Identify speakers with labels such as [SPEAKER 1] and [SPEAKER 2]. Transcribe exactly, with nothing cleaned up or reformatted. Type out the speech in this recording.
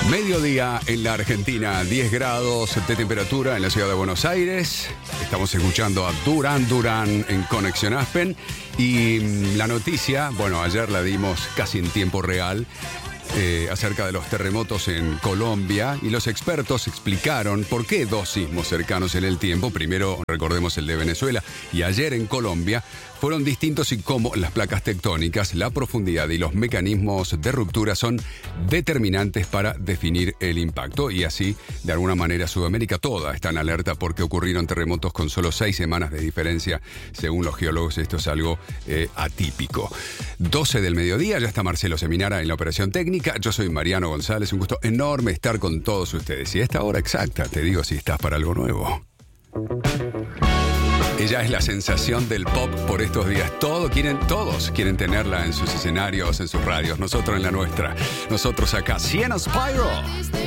[SPEAKER 1] Mediodía en la Argentina, diez grados de temperatura en la ciudad de Buenos Aires. Estamos escuchando a Duran Duran en Conexión Aspen. Y la noticia, bueno, ayer la dimos casi en tiempo real, eh, acerca de los terremotos en Colombia. Y los expertos explicaron por qué dos sismos cercanos en el tiempo, primero recordemos el de Venezuela y ayer en Colombia, fueron distintos y cómo las placas tectónicas, la profundidad y los mecanismos de ruptura son determinantes para definir el impacto. Y así, de alguna manera, Sudamérica toda está en alerta porque ocurrieron terremotos con solo seis semanas de diferencia. Según los geólogos, esto es algo eh, atípico. doce del mediodía, ya está Marcelo Seminara en la operación técnica. Yo soy Mariano González, un gusto enorme estar con todos ustedes. Y a esta hora exacta, te digo si estás para algo nuevo. Ella es la sensación del pop por estos días. Todos quieren, todos quieren tenerla en sus escenarios, en sus radios. Nosotros en la nuestra. Nosotros acá. Sienna Spyro.